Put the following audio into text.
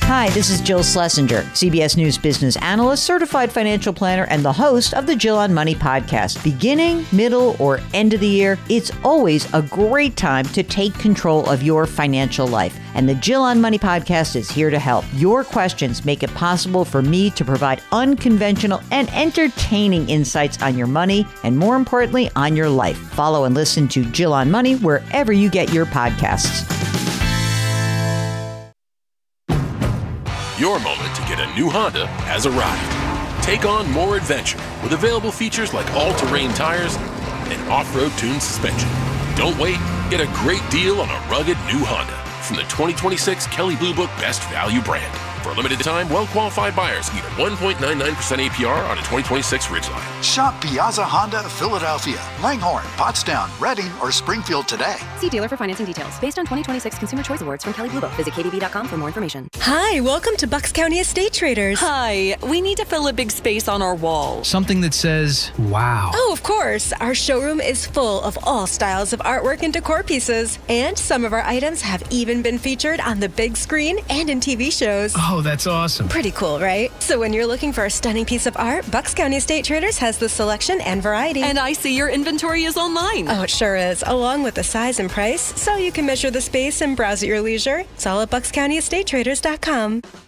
Hi, this is Jill Schlesinger, CBS News business analyst, certified financial planner, and the host of the Jill on Money podcast. Beginning, middle, or end of the year, it's always a great time to take control of your financial life. And the Jill on Money podcast is here to help. Your questions make it possible for me to provide unconventional and entertaining insights on your money, and more importantly, on your life. Follow and listen to Jill on Money wherever you get your podcasts. Your moment to get a new Honda has arrived. Take on more adventure with available features like all-terrain tires and off-road tuned suspension. Don't wait. Get a great deal on a rugged new Honda from the 2026 Kelley Blue Book Best Value brand. For a limited time, well-qualified buyers can get a 1.99% APR on a 2026 Ridgeline. Shop Piazza Honda of Philadelphia, Langhorne, Pottstown, Reading, or Springfield today. See dealer for financing details. Based on 2026 Consumer Choice Awards from Kelley Blue Book. Visit KBB.com for more information. Hi, welcome to Bucks County Estate Traders. Hi, we need to fill a big space on our wall. Something that says, wow. Oh, of course. Our showroom is full of all styles of artwork and decor pieces. And some of our items have even been featured on the big screen and in TV shows. Oh, that's awesome. Pretty cool, right? So when you're looking for a stunning piece of art, Bucks County Estate Traders has the selection and variety. And I see your inventory is online. Oh, it sure is, along with the size and price, so you can measure the space and browse at your leisure. It's all at BucksCountyEstateTraders.com.